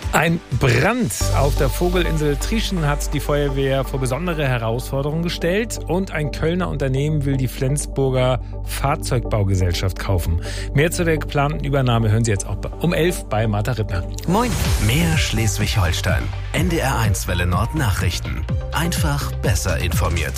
Ein Brand auf der Vogelinsel Trieschen hat die Feuerwehr vor besondere Herausforderungen gestellt und ein Kölner Unternehmen will die Flensburger Fahrzeugbaugesellschaft kaufen. Mehr zu der geplanten Übernahme hören Sie jetzt auch um 11 bei Martha Rittner. Moin. Mehr Schleswig-Holstein. NDR1 Welle Nord Nachrichten. Einfach besser informiert.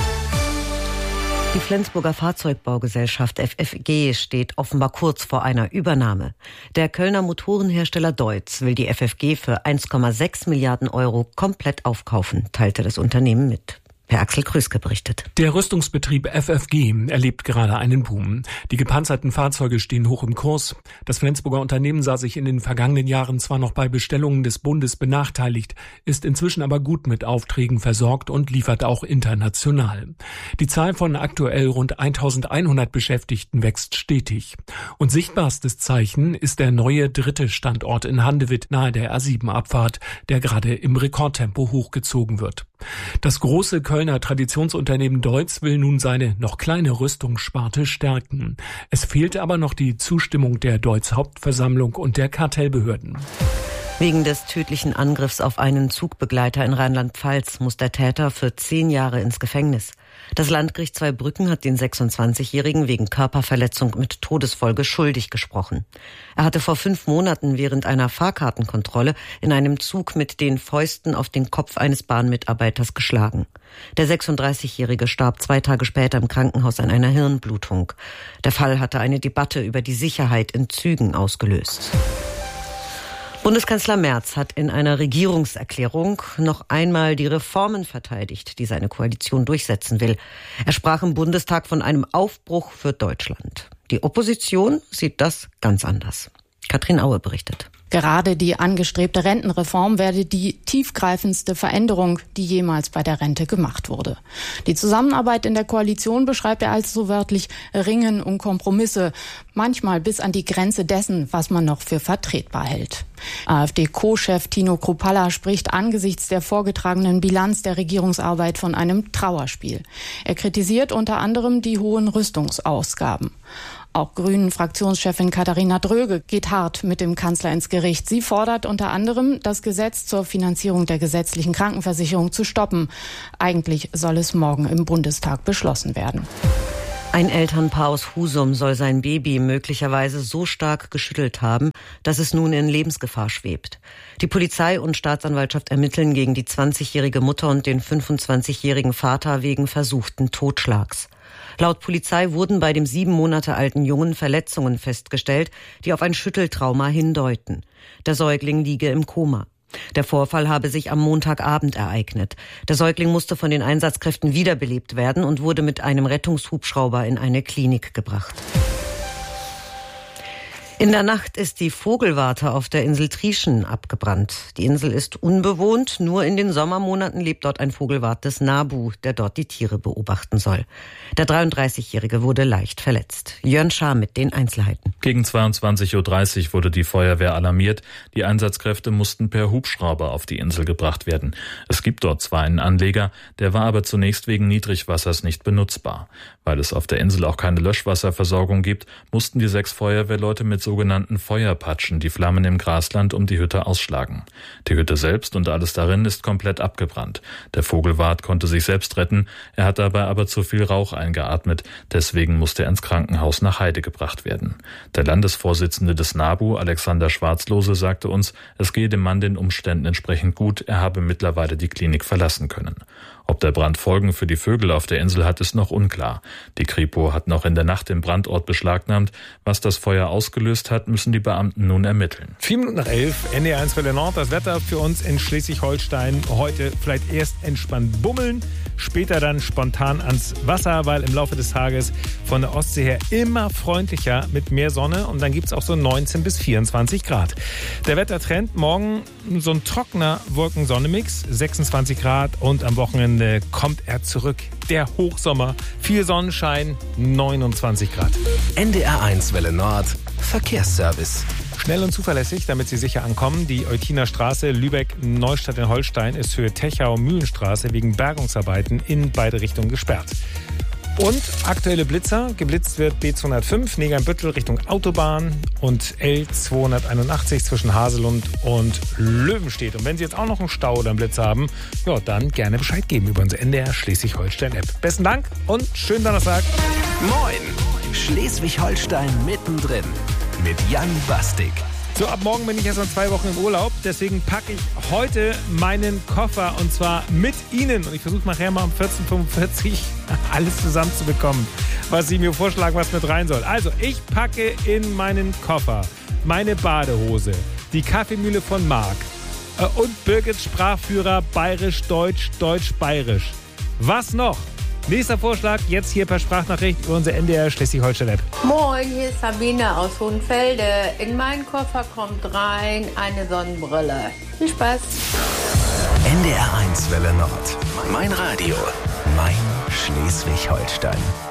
Die Flensburger Fahrzeugbaugesellschaft FFG steht offenbar kurz vor einer Übernahme. Der Kölner Motorenhersteller Deutz will die FFG für 1,6 Milliarden Euro komplett aufkaufen, teilte das Unternehmen mit. Per Axel Krüske berichtet. Der Rüstungsbetrieb FFG erlebt gerade einen Boom. Die gepanzerten Fahrzeuge stehen hoch im Kurs. Das Flensburger Unternehmen sah sich in den vergangenen Jahren zwar noch bei Bestellungen des Bundes benachteiligt, ist inzwischen aber gut mit Aufträgen versorgt und liefert auch international. Die Zahl von aktuell rund 1100 Beschäftigten wächst stetig. Und sichtbarstes Zeichen ist der neue dritte Standort in Handewitt nahe der A7-Abfahrt, der gerade im Rekordtempo hochgezogen wird. Das große Kölner Traditionsunternehmen Deutz will nun seine noch kleine Rüstungssparte stärken. Es fehlt aber noch die Zustimmung der Deutz Hauptversammlung und der Kartellbehörden. Wegen des tödlichen Angriffs auf einen Zugbegleiter in Rheinland-Pfalz muss der Täter für 10 Jahre ins Gefängnis. Das Landgericht Zweibrücken hat den 26-Jährigen wegen Körperverletzung mit Todesfolge schuldig gesprochen. Er hatte vor 5 Monaten während einer Fahrkartenkontrolle in einem Zug mit den Fäusten auf den Kopf eines Bahnmitarbeiters geschlagen. Der 36-Jährige starb 2 Tage später im Krankenhaus an einer Hirnblutung. Der Fall hatte eine Debatte über die Sicherheit in Zügen ausgelöst. Bundeskanzler Merz hat in einer Regierungserklärung noch einmal die Reformen verteidigt, die seine Koalition durchsetzen will. Er sprach im Bundestag von einem Aufbruch für Deutschland. Die Opposition sieht das ganz anders. Katrin Aue berichtet. Gerade die angestrebte Rentenreform werde die tiefgreifendste Veränderung, die jemals bei der Rente gemacht wurde. Die Zusammenarbeit in der Koalition beschreibt er als so wörtlich Ringen um Kompromisse, manchmal bis an die Grenze dessen, was man noch für vertretbar hält. AfD-Co-Chef Tino Kruppalla spricht angesichts der vorgetragenen Bilanz der Regierungsarbeit von einem Trauerspiel. Er kritisiert unter anderem die hohen Rüstungsausgaben. Auch Grünen-Fraktionschefin Katharina Dröge geht hart mit dem Kanzler ins Gericht. Sie fordert unter anderem, das Gesetz zur Finanzierung der gesetzlichen Krankenversicherung zu stoppen. Eigentlich soll es morgen im Bundestag beschlossen werden. Ein Elternpaar aus Husum soll sein Baby möglicherweise so stark geschüttelt haben, dass es nun in Lebensgefahr schwebt. Die Polizei und Staatsanwaltschaft ermitteln gegen die 20-jährige Mutter und den 25-jährigen Vater wegen versuchten Totschlags. Laut Polizei wurden bei dem 7 Monate alten Jungen Verletzungen festgestellt, die auf ein Schütteltrauma hindeuten. Der Säugling liege im Koma. Der Vorfall habe sich am Montagabend ereignet. Der Säugling musste von den Einsatzkräften wiederbelebt werden und wurde mit einem Rettungshubschrauber in eine Klinik gebracht. In der Nacht ist die Vogelwarte auf der Insel Trieschen abgebrannt. Die Insel ist unbewohnt, nur in den Sommermonaten lebt dort ein Vogelwart des NABU, der dort die Tiere beobachten soll. Der 33-Jährige wurde leicht verletzt. Jörn Schaar mit den Einzelheiten. Gegen 22.30 Uhr wurde die Feuerwehr alarmiert. Die Einsatzkräfte mussten per Hubschrauber auf die Insel gebracht werden. Es gibt dort zwar einen Anleger, der war aber zunächst wegen Niedrigwassers nicht benutzbar. Weil es auf der Insel auch keine Löschwasserversorgung gibt, mussten die 6 Feuerwehrleute mit sogenannten Feuerpatschen die Flammen im Grasland um die Hütte ausschlagen. Die Hütte selbst und alles darin ist komplett abgebrannt. Der Vogelwart konnte sich selbst retten, er hat dabei aber zu viel Rauch eingeatmet, deswegen musste er ins Krankenhaus nach Heide gebracht werden. Der Landesvorsitzende des NABU, Alexander Schwarzlose, sagte uns, es gehe dem Mann den Umständen entsprechend gut, er habe mittlerweile die Klinik verlassen können. Ob der Brand Folgen für die Vögel auf der Insel hat, ist noch unklar. Die Kripo hat noch in der Nacht den Brandort beschlagnahmt. Was das Feuer ausgelöst hat, müssen die Beamten nun ermitteln. 7:04, NDR1 Welle Nord. Das Wetter für uns in Schleswig-Holstein heute vielleicht erst entspannt bummeln, später dann spontan ans Wasser, weil im Laufe des Tages von der Ostsee her immer freundlicher mit mehr Sonne und dann gibt es auch so 19 bis 24 Grad. Der Wettertrend morgen so ein trockener Wolken-Sonne-Mix, 26 Grad und am Wochenende kommt er zurück. Der Hochsommer, viel Sonnenschein, 29 Grad. NDR1 Welle Nord, Verkehrsservice. Schnell und zuverlässig, damit Sie sicher ankommen. Die Eutiner Straße Lübeck-Neustadt in Holstein ist für Techau-Mühlenstraße wegen Bergungsarbeiten in beide Richtungen gesperrt. Und aktuelle Blitzer. Geblitzt wird B205 Negernbüttel Richtung Autobahn und L281 zwischen Haselund und Löwenstedt. Und wenn Sie jetzt auch noch einen Stau oder einen Blitz haben, ja, dann gerne Bescheid geben über unsere NDR Schleswig-Holstein-App. Besten Dank und schönen Donnerstag. Moin! Schleswig-Holstein mittendrin mit Jan Bastik. So, ab morgen bin ich erst mal 2 Wochen im Urlaub. Deswegen packe ich heute meinen Koffer und zwar mit Ihnen. Und ich versuche nachher mal um 14.45 Uhr alles zusammenzubekommen, was Sie mir vorschlagen, was mit rein soll. Also, ich packe in meinen Koffer meine Badehose, die Kaffeemühle von Marc und Birgits Sprachführer Bayerisch-Deutsch, Deutsch-Bayerisch. Was noch? Nächster Vorschlag, jetzt hier per Sprachnachricht über unsere NDR Schleswig-Holstein-App. Moin, hier ist Sabine aus Hohenfelde. In meinen Koffer kommt rein eine Sonnenbrille. Viel Spaß. NDR 1 Welle Nord. Mein Radio. Mein Schleswig-Holstein.